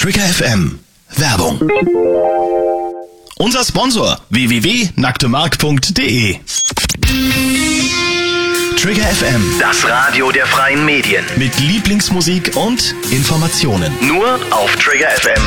Trigger FM. Werbung. Unser Sponsor www.nacktemark.de. Trigger FM. Das Radio der freien Medien. Mit Lieblingsmusik und Informationen. Nur auf Trigger FM.